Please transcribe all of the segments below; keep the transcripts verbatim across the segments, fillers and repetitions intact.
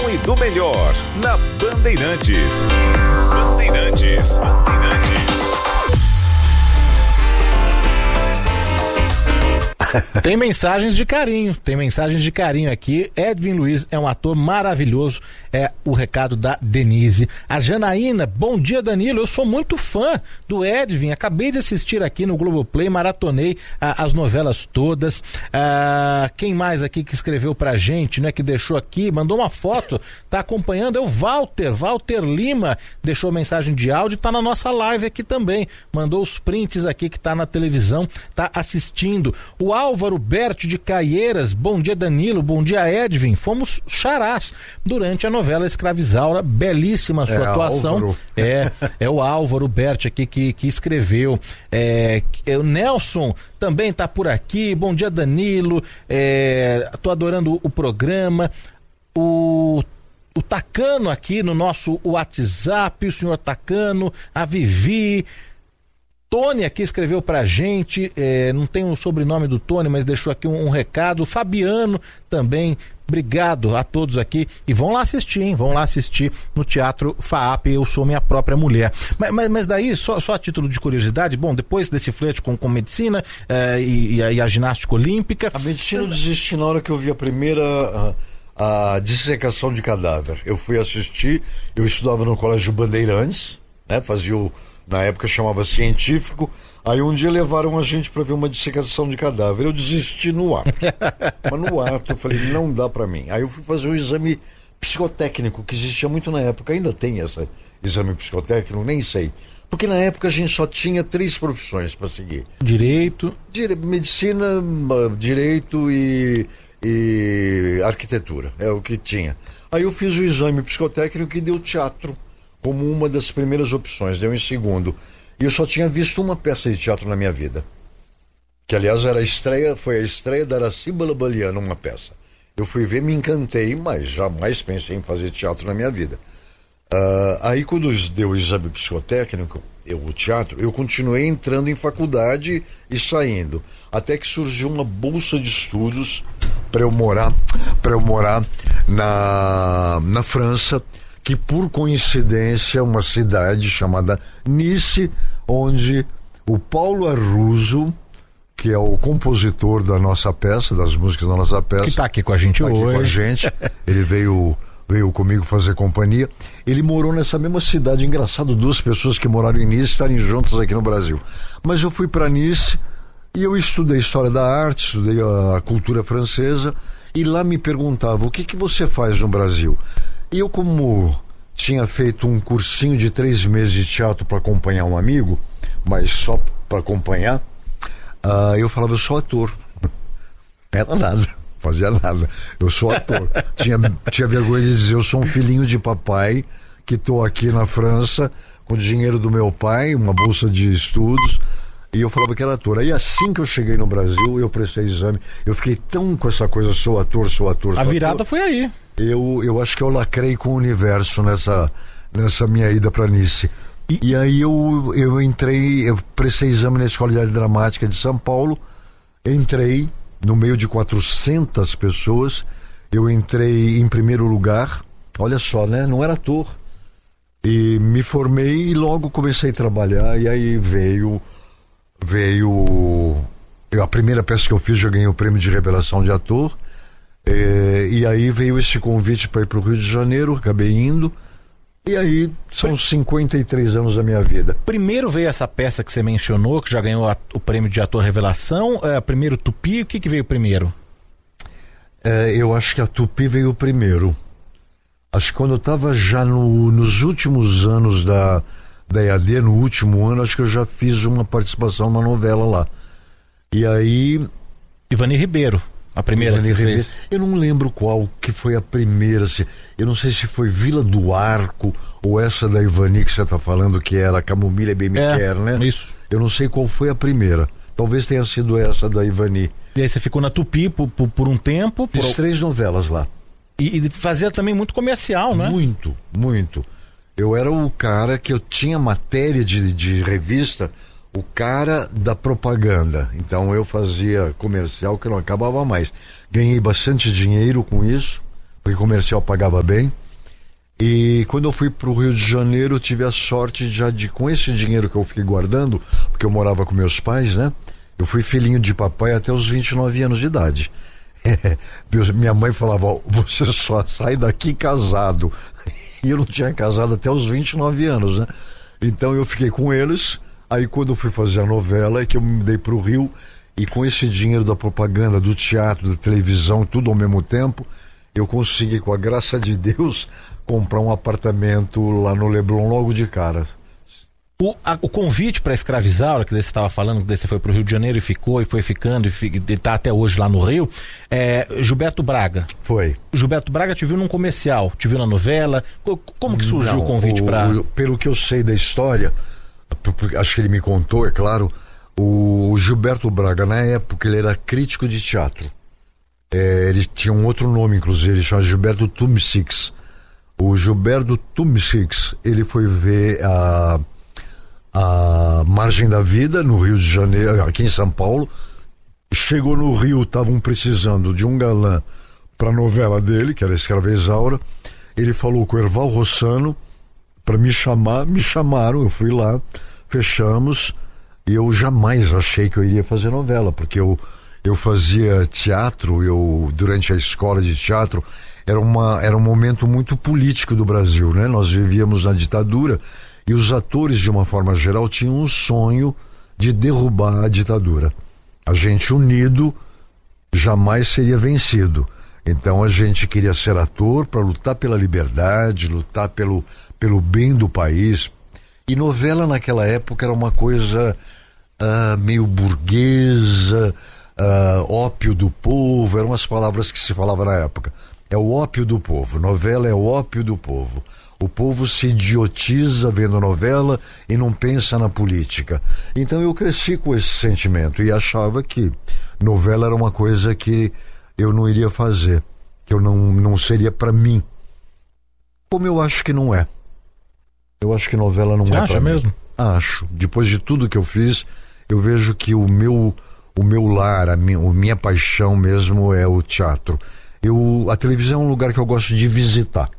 bom e do melhor na Bandeirantes. Bandeirantes. Bandeirantes. Tem mensagens de carinho, tem mensagens de carinho aqui. Edwin Luiz é um ator maravilhoso, é o recado da Denise. A Janaína, bom dia Danilo, eu sou muito fã do Edwin, acabei de assistir aqui no Globoplay, maratonei ah, as novelas todas. Ah, quem mais aqui que escreveu pra gente, né, que deixou aqui, mandou uma foto, tá acompanhando, é o Walter, Walter Lima, deixou mensagem de áudio, tá na nossa live aqui também, mandou os prints aqui que tá na televisão, tá assistindo. O Álvaro Berti de Caieiras, bom dia Danilo, bom dia Edwin, fomos xarás durante a novela Escravizaura, belíssima a sua é, atuação. Álvaro. É, é o Álvaro Berti aqui que, que escreveu. É, é, o Nelson também tá por aqui, bom dia Danilo, é, tô adorando o programa. O O Tacano aqui no nosso WhatsApp, o senhor Tacano, a Vivi. Tony aqui escreveu pra gente, é, não tem o sobrenome do Tony, mas deixou aqui um, um recado. Fabiano também, obrigado a todos aqui. E vão lá assistir, hein? Vão lá assistir no Teatro FAAP, Eu Sou Minha Própria Mulher. Mas, mas, mas daí, só, só a título de curiosidade, bom, depois desse flerte com, com medicina é, e, e, a, e a ginástica olímpica... A medicina eu desisti na hora que eu vi a primeira... A, a dissecação de cadáver. Eu fui assistir, eu estudava no Colégio Bandeirantes, né? Fazia o... Na época chamava científico. Aí um dia levaram a gente para ver uma dissecação de cadáver. Eu desisti no ato. Mas no ato eu falei, não dá para mim. Aí eu fui fazer um exame psicotécnico, que existia muito na época. Ainda tem esse exame psicotécnico, nem sei. Porque na época a gente só tinha três profissões para seguir. Direito. Dire... Medicina, direito e... e arquitetura. Era o que tinha. Aí eu fiz o exame psicotécnico e deu teatro como uma das primeiras opções, deu em segundo. E eu só tinha visto uma peça de teatro na minha vida. Que, aliás, era a estreia, foi a estreia da Araciba Labaliana, uma peça. Eu fui ver, me encantei, mas jamais pensei em fazer teatro na minha vida. Uh, aí, quando deu o exame psicotécnico, eu, o teatro, eu continuei entrando em faculdade e saindo. Até que surgiu uma bolsa de estudos para eu morar, para eu morar na, na França, que por coincidência uma cidade chamada Nice, onde o Paulo Arruzo, que é o compositor da nossa peça, das músicas da nossa peça, que está aqui com a gente tá hoje, aqui com a gente, ele veio, veio comigo fazer companhia, ele morou nessa mesma cidade. Engraçado, duas pessoas que moraram em Nice estarem juntas aqui no Brasil. Mas eu fui para Nice e eu estudei História da Arte, estudei a cultura francesa, e lá me perguntavam, o que que você faz no Brasil? E eu, como tinha feito um cursinho de três meses de teatro para acompanhar um amigo, mas só para acompanhar, uh, eu falava, eu sou ator. Não era nada, fazia nada. Eu sou ator. tinha, tinha vergonha de dizer, eu sou um filhinho de papai que estou aqui na França com o dinheiro do meu pai, uma bolsa de estudos, e eu falava que era ator. Aí assim que eu cheguei no Brasil, eu prestei exame, eu fiquei tão com essa coisa, sou ator, sou ator, sou A virada ator. foi aí. Eu, eu acho que eu lacrei com o universo nessa, nessa minha ida para Nice. E, e aí eu, eu entrei, eu prestei exame na Escola de Arte Dramática de São Paulo, entrei no meio de quatrocentas pessoas, eu entrei em primeiro lugar, olha só, né? Não era ator. E me formei e logo comecei a trabalhar, e aí veio, veio, eu, a primeira peça que eu fiz, já ganhei o prêmio de revelação de ator. É, e aí veio esse convite para ir para o Rio de Janeiro, acabei indo, e aí são cinquenta e três anos da minha vida. Primeiro veio essa peça que você mencionou, que já ganhou a, o prêmio de ator revelação, é, primeiro Tupi, o que que veio primeiro? É, eu acho que a Tupi veio primeiro. Acho que quando eu estava já no, nos últimos anos da, da E A D, no último ano, acho que eu já fiz uma participação na novela lá. E aí... Ivani Ribeiro. A primeira que você fez? Eu não lembro qual que foi a primeira. Se, eu não sei se foi Vila do Arco ou essa da Ivani que você está falando, que era Camomila e Bem Me é, Quer, né? Isso. Eu não sei qual foi a primeira. Talvez tenha sido essa da Ivani. E aí você ficou na Tupi por, por, por um tempo? Fiz por... três novelas lá. E, e fazia também muito comercial, né? Muito, muito. Eu era o cara que eu tinha matéria de, de revista, o cara da propaganda. Então eu fazia comercial que não acabava mais. Ganhei bastante dinheiro com isso, porque comercial pagava bem. E quando eu fui para o Rio de Janeiro, eu tive a sorte já de, com esse dinheiro que eu fiquei guardando, porque eu morava com meus pais, né? Eu fui filhinho de papai até os vinte e nove anos de idade. É, minha mãe falava, ó, você só sai daqui casado. E eu não tinha casado até os vinte e nove anos, né? Então eu fiquei com eles. Aí quando eu fui fazer a novela é que eu me mudei para o Rio, e com esse dinheiro da propaganda, do teatro, da televisão, tudo ao mesmo tempo, eu consegui, com a graça de Deus, comprar um apartamento lá no Leblon logo de cara. O, a, o convite para escravizar, que você estava falando, que você foi para o Rio de Janeiro e ficou, e foi ficando, e está até hoje lá no Rio, é Gilberto Braga. Foi. Gilberto Braga te viu num comercial, te viu na novela, como que surgiu Não, o convite para... Pelo que eu sei da história, acho que ele me contou, é claro, o Gilberto Braga, na época, ele era crítico de teatro. É, ele tinha um outro nome, inclusive, ele chama Gilberto Tumsix. O Gilberto Tumsix, ele foi ver a... a Margem da Vida no Rio de Janeiro, aqui em São Paulo. Chegou no Rio, estavam precisando de um galã para a novela dele, que era Escrava Isaura. Ele falou com o Erval Rossano para me chamar, me chamaram, eu fui lá, fechamos, e eu jamais achei que eu iria fazer novela, porque eu, eu fazia teatro, eu durante a escola de teatro, era, uma, era um momento muito político do Brasil, né? Nós vivíamos na ditadura, e os atores, de uma forma geral, tinham um sonho de derrubar a ditadura. A gente unido jamais seria vencido. Então a gente queria ser ator para lutar pela liberdade, lutar pelo, pelo bem do país. E novela naquela época era uma coisa uh, meio burguesa, uh, ópio do povo, eram as palavras que se falava na época. É o ópio do povo, novela é o ópio do povo. O povo se idiotiza vendo novela e não pensa na política. Então eu cresci com esse sentimento e achava que novela era uma coisa que eu não iria fazer, que eu não, não seria para mim. Como eu acho que não é. Eu acho que novela não Você é acha para mim. mesmo? Acho. Depois de tudo que eu fiz, eu vejo que o meu, o meu lar, a minha, a minha paixão mesmo é o teatro. Eu, a televisão é um lugar que eu gosto de visitar.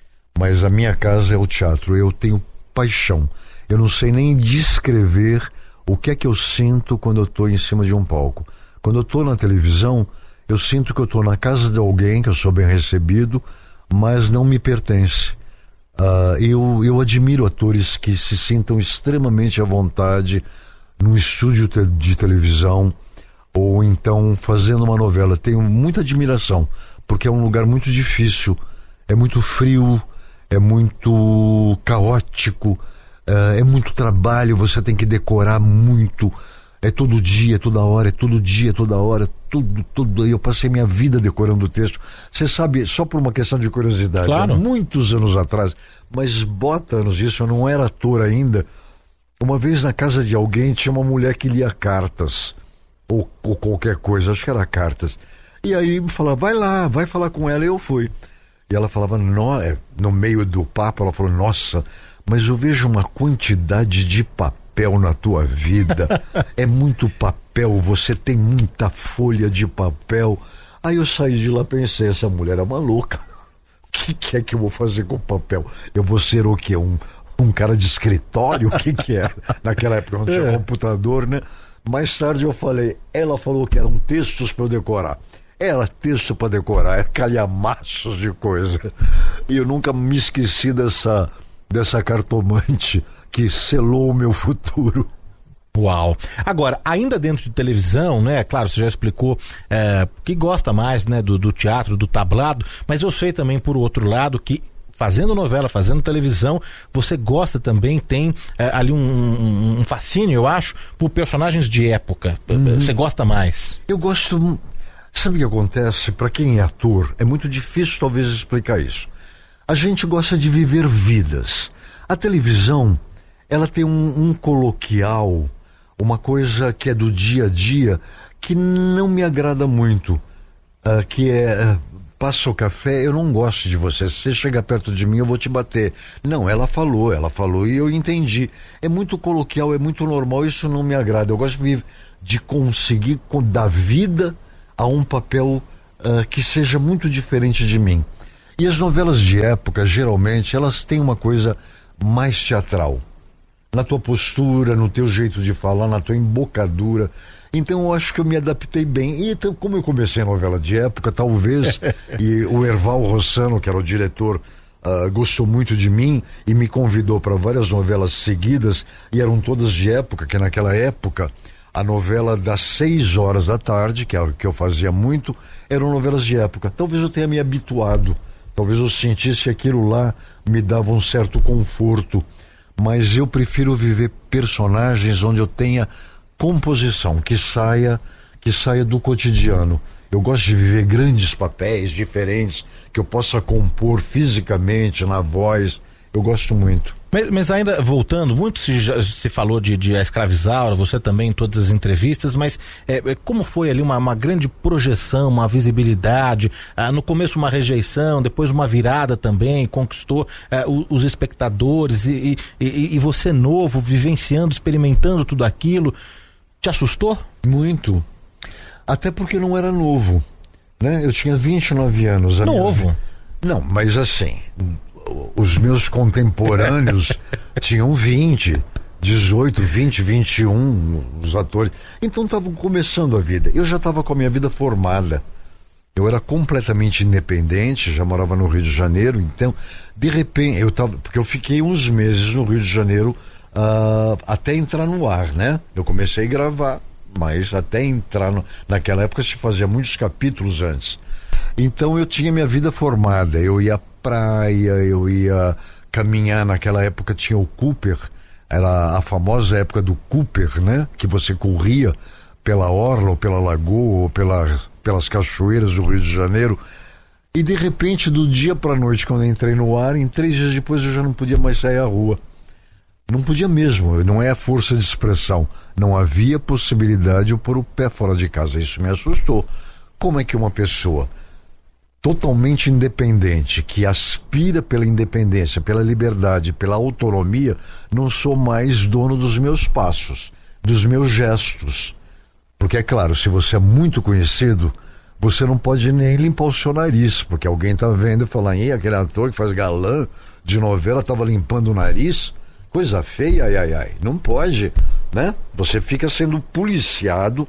Mas a minha casa é o teatro, eu tenho paixão. Eu não sei nem descrever o que é que eu sinto quando eu estou em cima de um palco. Quando eu estou na televisão, eu sinto que eu estou na casa de alguém, que eu sou bem recebido, mas não me pertence. Uh, eu, eu admiro atores que se sintam extremamente à vontade num estúdio te- de televisão ou então fazendo uma novela. Tenho muita admiração, porque é um lugar muito difícil, é muito frio, é muito caótico, é, é muito trabalho, você tem que decorar muito, é todo dia, é toda hora, é todo dia, é toda hora, tudo, tudo. Eu passei minha vida decorando o texto. Você sabe, só por uma questão de curiosidade, claro. Há muitos anos atrás, mas bota anos isso, eu não era ator ainda. Uma vez na casa de alguém tinha uma mulher que lia cartas, ou, ou qualquer coisa, acho que era cartas. E aí me falava, vai lá, vai falar com ela, e eu fui. E ela falava, no, no meio do papo, ela falou, nossa, mas eu vejo uma quantidade de papel na tua vida, é muito papel, você tem muita folha de papel. Aí eu saí de lá, pensei, essa mulher é uma louca, o que, que é que eu vou fazer com papel? Eu vou ser o quê? Um, um cara de escritório? O que que é? Naquela época não tinha é. computador, né? Mais tarde eu falei, ela falou que eram textos para eu decorar. Era texto para decorar, era calhamaços de coisa. E eu nunca me esqueci dessa, dessa cartomante que selou o meu futuro. Uau! Agora, ainda dentro de televisão, né? Claro, você já explicou é, que gosta mais, né, do, do teatro, do tablado, mas eu sei também, por outro lado, que fazendo novela, fazendo televisão, você gosta também, tem é, ali um, um, um fascínio, eu acho, por personagens de época. Uhum. Você gosta mais? Eu gosto... Sabe o que acontece? Para quem é ator, é muito difícil talvez explicar isso. A gente gosta de viver vidas. A televisão, ela tem um, um coloquial, uma coisa que é do dia a dia, que não me agrada muito. Uh, que é, uh, passa o café, eu não gosto de você. Se você chegar perto de mim, eu vou te bater. Não, ela falou, ela falou e eu entendi. É muito coloquial, é muito normal, isso não me agrada. Eu gosto de, de conseguir dar vida a um papel uh, que seja muito diferente de mim. E as novelas de época, geralmente, elas têm uma coisa mais teatral. Na tua postura, no teu jeito de falar, na tua embocadura. Então eu acho que eu me adaptei bem. E então, como eu comecei a novela de época, talvez, e o Erval Rossano, que era o diretor, uh, gostou muito de mim e me convidou para várias novelas seguidas, e eram todas de época, que naquela época a novela das seis horas da tarde, que é o que eu fazia muito, eram novelas de época. Talvez eu tenha me habituado, talvez eu sentisse que aquilo lá me dava um certo conforto, mas eu prefiro viver personagens onde eu tenha composição, que saia, que saia do cotidiano. Eu gosto de viver grandes papéis diferentes, que eu possa compor fisicamente, na voz. Eu gosto muito. Mas, mas ainda voltando, muito se, já, se falou de, de A Escravizaura, você também em todas as entrevistas, mas é, como foi ali uma, uma grande projeção, uma visibilidade, ah, no começo uma rejeição, depois uma virada também, conquistou ah, os, os espectadores e, e, e você novo, vivenciando, experimentando tudo aquilo, te assustou? Muito, até porque não era novo, né? Eu tinha vinte e nove anos. Novo? Minha... Não, mas assim... Os meus contemporâneos tinham vinte, dezoito, vinte, vinte e um, os atores. Então estavam começando a vida. Eu já estava com a minha vida formada. Eu era completamente independente, já morava no Rio de Janeiro. Então, de repente, eu tava, porque eu fiquei uns meses no Rio de Janeiro uh, até entrar no ar, né? Eu comecei a gravar, mas até entrar no, naquela época se fazia muitos capítulos antes. Então eu tinha minha vida formada. Eu ia praia, eu ia caminhar, naquela época tinha o Cooper, era a famosa época do Cooper, né? Que você corria pela orla, ou pela lagoa, ou pela, pelas cachoeiras do Rio de Janeiro, e de repente, do dia para a noite, quando eu entrei no ar, em três dias depois eu já não podia mais sair à rua. Não podia mesmo, não é a força de expressão, não havia possibilidade de eu pôr o pé fora de casa. Isso me assustou. Como é que uma pessoa totalmente independente, que aspira pela independência, pela liberdade, pela autonomia, não sou mais dono dos meus passos, dos meus gestos? Porque é claro, se você é muito conhecido, você não pode nem limpar o seu nariz, porque alguém tá vendo e fala, e aquele ator que faz galã de novela tava limpando o nariz, coisa feia, ai, ai, ai, não pode, né? Você fica sendo policiado.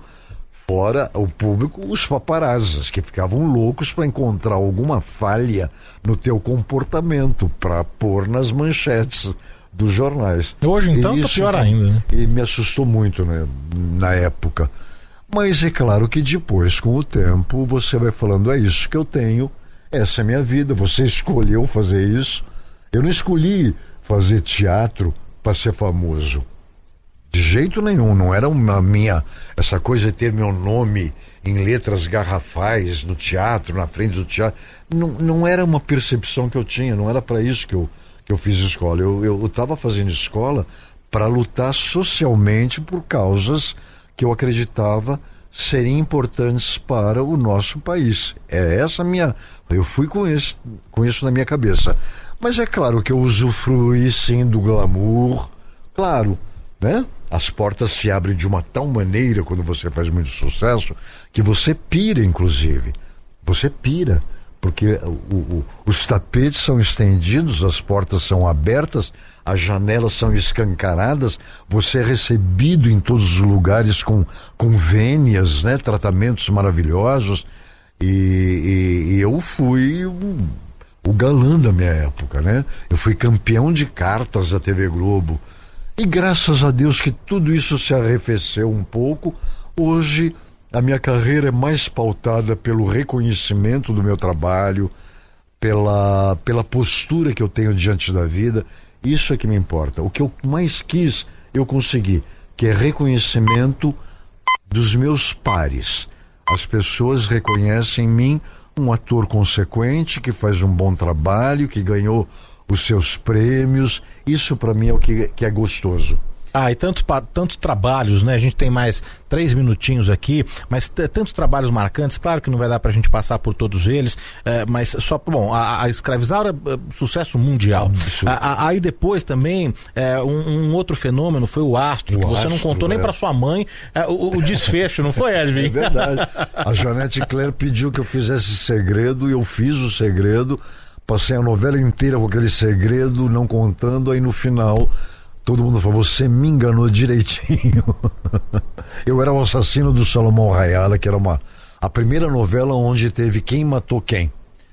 Fora o público, os paparazzis, que ficavam loucos para encontrar alguma falha no teu comportamento, para pôr nas manchetes dos jornais. Hoje então e tá isso, pior ainda, né? E me assustou muito, né, na época. Mas é claro que depois, com o tempo, você vai falando, é isso que eu tenho, essa é a minha vida, você escolheu fazer isso. Eu não escolhi fazer teatro para ser famoso. De jeito nenhum, não era uma minha, essa coisa de ter meu nome em letras garrafais no teatro, na frente do teatro, não, não era uma percepção que eu tinha, não era para isso que eu, que eu fiz escola. Eu estava fazendo escola para lutar socialmente por causas que eu acreditava serem importantes para o nosso país. É essa a minha, eu fui com isso, com isso na minha cabeça. Mas é claro que eu usufruí sim do glamour, claro, né? As portas se abrem de uma tal maneira quando você faz muito sucesso que você pira, inclusive. Você pira, porque o, o, os tapetes são estendidos, as portas são abertas, as janelas são escancaradas, você é recebido em todos os lugares com, com vênias, né? Tratamentos maravilhosos. E, e, e eu fui o, o galã da minha época, né? Eu fui campeão de cartas da T V Globo. E graças a Deus que tudo isso se arrefeceu um pouco. Hoje a minha carreira é mais pautada pelo reconhecimento do meu trabalho, pela, pela postura que eu tenho diante da vida. Isso é que me importa. O que eu mais quis, eu consegui, que é reconhecimento dos meus pares. As pessoas reconhecem em mim um ator consequente, que faz um bom trabalho, que ganhou os seus prêmios. Isso para mim é o que, que é gostoso. Ah, e tantos, tantos trabalhos, né? A gente tem mais três minutinhos aqui, mas t- tantos trabalhos marcantes. Claro que não vai dar pra gente passar por todos eles, é, mas só, bom, a, a Escravizaura é sucesso mundial. A, a, aí depois também, é, um, um outro fenômeno foi o Astro, o que você Astro, não contou é. nem pra sua mãe é, o, o desfecho, não foi, Edwin? É verdade. A Janete Claire pediu que eu fizesse segredo e eu fiz o segredo, Passei a novela inteira com aquele segredo, não contando, aí no final todo mundo falou, você me enganou direitinho. Eu era o assassino do Salomão Rayala, que era uma, a primeira novela onde teve Quem Matou Quem.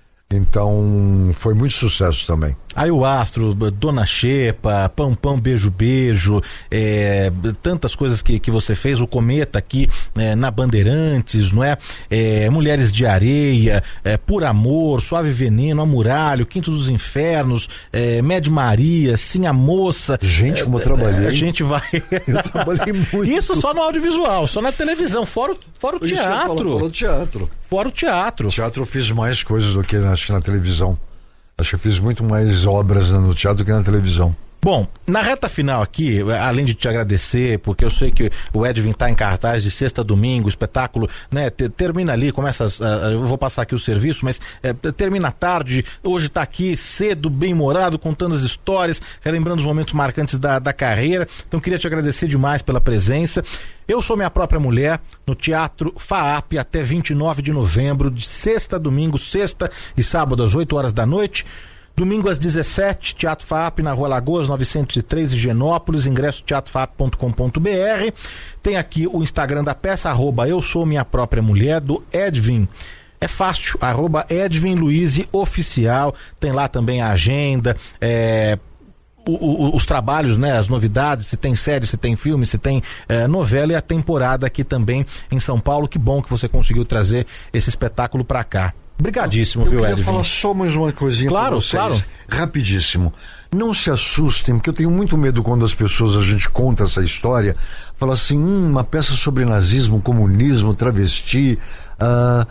Então foi muito sucesso também. Aí o Astro, Dona Xepa, Pão Pão Beijo Beijo, é, tantas coisas que, que você fez, o Cometa aqui é, na Bandeirantes, não é? é? Mulheres de Areia, é, Por Amor, Suave Veneno, Amuralho, Quinto dos Infernos, é, Med Maria, Sim a Moça. Gente, como eu trabalhei. A gente vai... Eu trabalhei muito. Isso só no audiovisual, só na televisão, fora o, fora o Isso teatro. Falo, fora o teatro. Fora o teatro. Teatro eu fiz mais coisas do que acho que na televisão. Acho que eu fiz muito mais obras no teatro do que na televisão. Bom, na reta final aqui, além de te agradecer, porque eu sei que o Edvin tá em cartaz de sexta a domingo, o espetáculo, né, te, termina ali, começa, uh, eu vou passar aqui o serviço, mas uh, termina tarde, hoje tá aqui cedo, bem-humorado, contando as histórias, relembrando os momentos marcantes da, da carreira, então queria te agradecer demais pela presença. Eu Sou Minha Própria Mulher, no Teatro FAAP, até vinte e nove de novembro, de sexta a domingo, sexta e sábado às oito horas da noite. Domingo às dezessete, Teatro FAAP na Rua Lagoas, novecentos e três, Higienópolis, ingresso teatro faap ponto com ponto br. Tem aqui o Instagram da peça, arroba Eu Sou Minha Própria Mulher, do Edvin. É fácil, arroba Edvin Luiz Oficial. Tem lá também a agenda, é... O, o, os trabalhos, né, as novidades, se tem série, se tem filme, se tem eh, novela, e a temporada aqui também em São Paulo. Que bom que você conseguiu trazer esse espetáculo pra cá. Obrigadíssimo, eu viu, Edvin? Eu queria falar só mais uma coisinha claro, pra vocês. Claro, rapidíssimo. Não se assustem, porque eu tenho muito medo quando as pessoas, a gente conta essa história, fala assim, hum, uma peça sobre nazismo, comunismo, travesti, uh,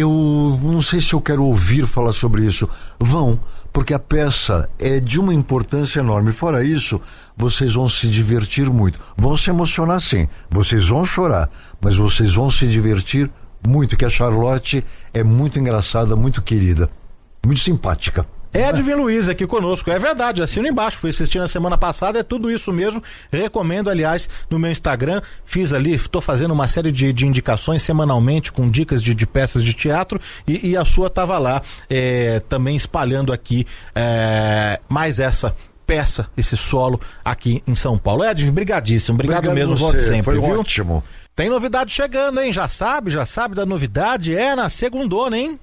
eu não sei se eu quero ouvir falar sobre isso. Vão, porque a peça é de uma importância enorme. Fora isso, vocês vão se divertir muito. Vão se emocionar sim, vocês vão chorar, mas vocês vão se divertir muito, que a Charlotte é muito engraçada, muito querida, muito simpática. Edvin Luiz aqui conosco, é verdade, assino embaixo, fui assistir na semana passada, é tudo isso mesmo, recomendo, aliás, no meu Instagram, fiz ali, estou fazendo uma série de, de indicações semanalmente, com dicas de, de peças de teatro, e, e a sua estava lá, é, também espalhando aqui é, mais essa peça, esse solo aqui em São Paulo. Edvin, brigadíssimo, obrigado, obrigado mesmo, volte sempre, foi viu? Ótimo. Tem novidade chegando, hein? Já sabe, já sabe da novidade, é na segundona, hein?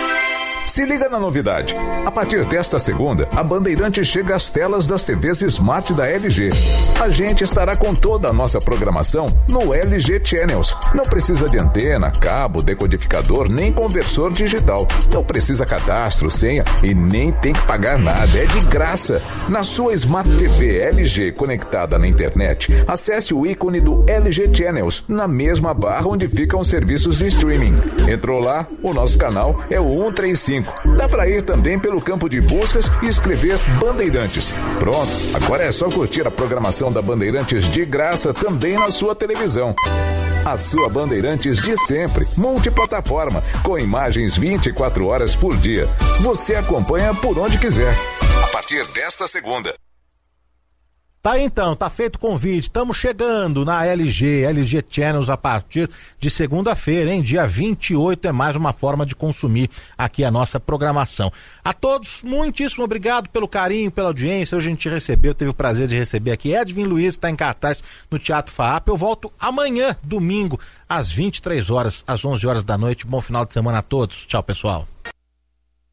Se liga na novidade. A partir desta segunda, a Bandeirantes chega às telas das T Vs Smart da L G. A gente estará com toda a nossa programação no L G Channels. Não precisa de antena, cabo, decodificador, nem conversor digital. Não precisa cadastro, senha e nem tem que pagar nada. É de graça. Na sua Smart T V L G conectada na internet, acesse o ícone do L G Channels na mesma barra onde ficam os serviços de streaming. Entrou lá? O nosso canal é o cento e trinta e cinco. Dá para ir também pelo campo de buscas e escrever Bandeirantes. Pronto, agora é só curtir a programação da Bandeirantes de graça também na sua televisão. A sua Bandeirantes de sempre, multiplataforma, com imagens vinte e quatro horas por dia. Você acompanha por onde quiser. A partir desta segunda. Tá aí então, tá feito o convite, estamos chegando na L G, L G Channels a partir de segunda-feira, hein? Dia vinte e oito é mais uma forma de consumir aqui a nossa programação. A todos, muitíssimo obrigado pelo carinho, pela audiência. Hoje a gente recebeu, teve o prazer de receber aqui Edvin Luiz, está em cartaz no Teatro FAAP. Eu volto amanhã, domingo, às vinte e três horas, às onze horas da noite. Bom final de semana a todos. Tchau, pessoal.